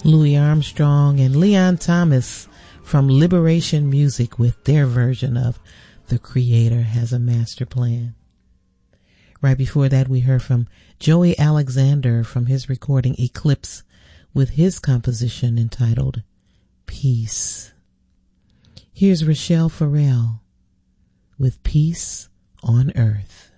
Louis Armstrong and Leon Thomas from Liberation Music with their version of The Creator Has a Master Plan. Right before that, we heard from Joey Alexander from his recording Eclipse with his composition entitled Peace. Here's Rochelle Farrell with Peace on Earth.